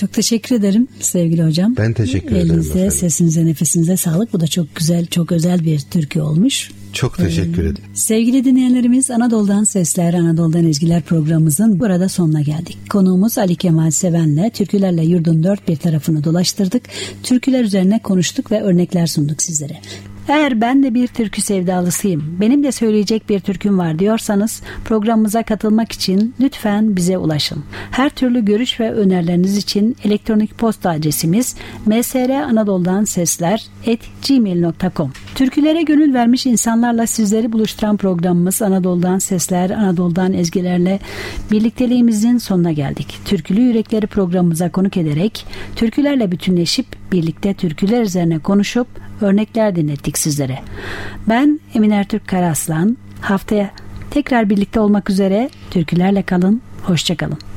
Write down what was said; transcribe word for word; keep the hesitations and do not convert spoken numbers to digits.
Çok teşekkür ederim sevgili hocam. Ben teşekkür ederim. Elinize, efendim. sesinize, nefesinize sağlık. Bu da çok güzel, çok özel bir türkü olmuş. Çok teşekkür ee, ederim. Sevgili dinleyenlerimiz, Anadolu'dan Sesler, Anadolu'dan Ezgiler programımızın burada sonuna geldik. Konuğumuz Ali Kemal Seven'le türkülerle yurdun dört bir tarafını dolaştırdık. Türküler üzerine konuştuk ve örnekler sunduk sizlere. Eğer ben de bir türkü sevdalısıyım, benim de söyleyecek bir türküm var diyorsanız programımıza katılmak için lütfen bize ulaşın. Her türlü görüş ve önerileriniz için elektronik posta adresimiz m s r anadoludan sesler at gmail nokta com. Türkülere gönül vermiş insanlarla sizleri buluşturan programımız Anadolu'dan Sesler, Anadolu'dan Ezgilerle birlikteliğimizin sonuna geldik. Türkülü Yürekleri programımıza konuk ederek türkülerle bütünleşip birlikte türküler üzerine konuşup örnekler dinlettik sizlere. Ben Emin Ertürk Karaslan. Haftaya tekrar birlikte olmak üzere, türkülerle kalın, hoşça kalın.